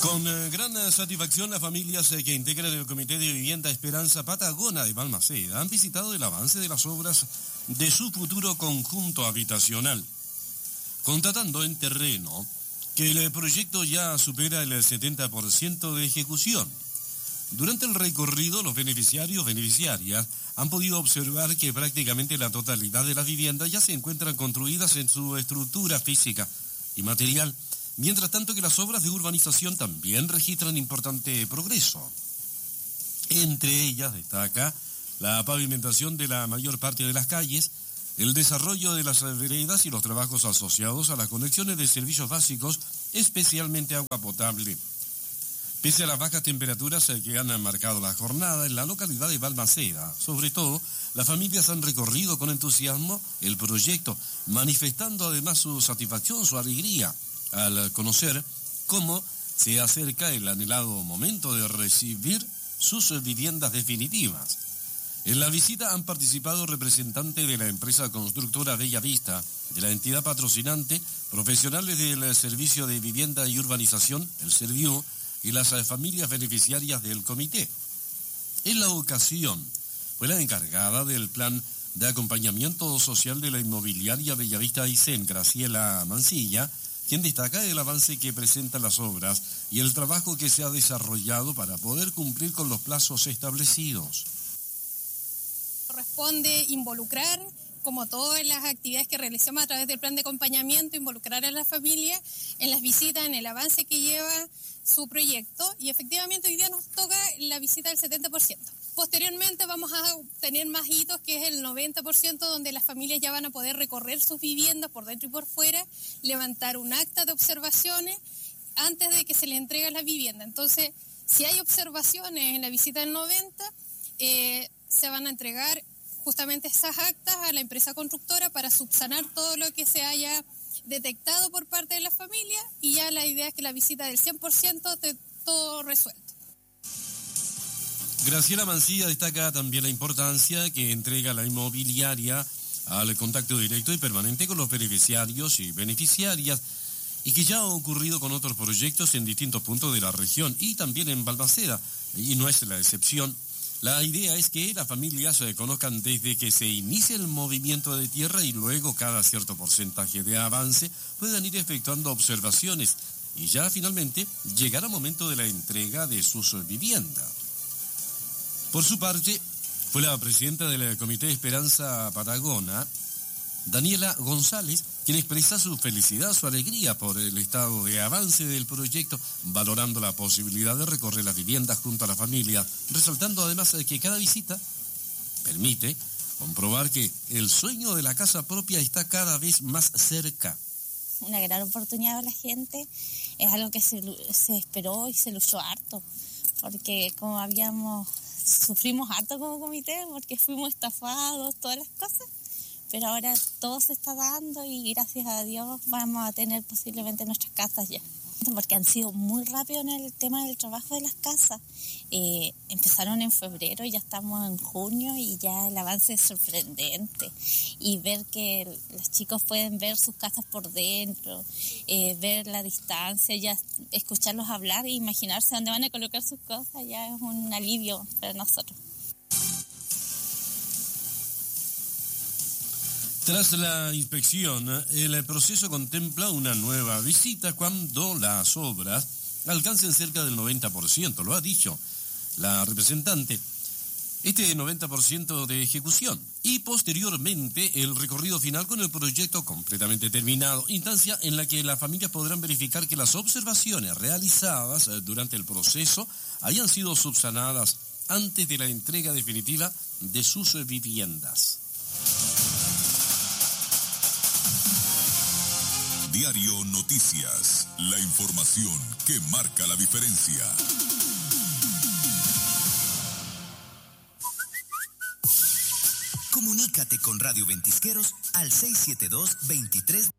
Con gran satisfacción, las familias que integran el Comité de Vivienda Esperanza Patagona de Balmaceda han visitado el avance de las obras de su futuro conjunto habitacional, constatando en terreno que el proyecto ya supera el 70% de ejecución. Durante el recorrido, los beneficiarias han podido observar que prácticamente la totalidad de las viviendas ya se encuentran construidas en su estructura física y material, mientras tanto que las obras de urbanización también registran importante progreso. Entre ellas destaca la pavimentación de la mayor parte de las calles, el desarrollo de las veredas y los trabajos asociados a las conexiones de servicios básicos, especialmente agua potable. Pese a las bajas temperaturas que han marcado la jornada en la localidad de Balmaceda, sobre todo, las familias han recorrido con entusiasmo el proyecto, manifestando además su satisfacción, su alegría, al conocer cómo se acerca el anhelado momento de recibir sus viviendas definitivas. En la visita han participado representantes de la empresa constructora Bella Vista, de la entidad patrocinante, profesionales del Servicio de Vivienda y Urbanización, el SERVIU, y las familias beneficiarias del comité. En la ocasión, fue la encargada del plan de acompañamiento social de la inmobiliaria Bellavista Aysén, Graciela Mancilla, quien destaca el avance que presentan las obras y el trabajo que se ha desarrollado para poder cumplir con los plazos establecidos. Corresponde involucrar, como todas las actividades que realizamos a través del plan de acompañamiento, involucrar a la familia en las visitas, en el avance que lleva su proyecto, y efectivamente hoy día nos toca la visita del 70%. Posteriormente vamos a tener más hitos, que es el 90%, donde las familias ya van a poder recorrer sus viviendas por dentro y por fuera, levantar un acta de observaciones antes de que se les entregue la vivienda. Entonces, si hay observaciones en la visita del 90%, se van a entregar justamente esas actas a la empresa constructora para subsanar todo lo que se haya detectado por parte de la familia, y ya la idea es que la visita del 100% esté todo resuelto. Graciela Mancilla destaca también la importancia que entrega la inmobiliaria al contacto directo y permanente con los beneficiarios y beneficiarias, y que ya ha ocurrido con otros proyectos en distintos puntos de la región y también en Balmaceda, y no es la excepción. La idea es que las familias se conozcan desde que se inicia el movimiento de tierra, y luego cada cierto porcentaje de avance puedan ir efectuando observaciones y ya finalmente llegará el momento de la entrega de sus viviendas. Por su parte, fue la presidenta del Comité de Esperanza Patagona, Daniela González, quien expresa su felicidad, su alegría por el estado de avance del proyecto, valorando la posibilidad de recorrer las viviendas junto a la familia, resaltando además que cada visita permite comprobar que el sueño de la casa propia está cada vez más cerca. Una gran oportunidad para la gente, es algo que se esperó y se luchó harto, porque sufrimos harto como comité, porque fuimos estafados, todas las cosas. Pero ahora todo se está dando y gracias a Dios vamos a tener posiblemente nuestras casas ya. Porque han sido muy rápidos en el tema del trabajo de las casas. Empezaron en febrero y ya estamos en junio y ya el avance es sorprendente. Y ver que los chicos pueden ver sus casas por dentro, ver la distancia, ya escucharlos hablar e imaginarse dónde van a colocar sus cosas, ya es un alivio para nosotros. Tras la inspección, el proceso contempla una nueva visita cuando las obras alcancen cerca del 90%, lo ha dicho la representante, este 90% de ejecución, y posteriormente el recorrido final con el proyecto completamente terminado, instancia en la que las familias podrán verificar que las observaciones realizadas durante el proceso hayan sido subsanadas antes de la entrega definitiva de sus viviendas. Diario Noticias, la información que marca la diferencia. Comunícate con Radio Ventisqueros al 672-23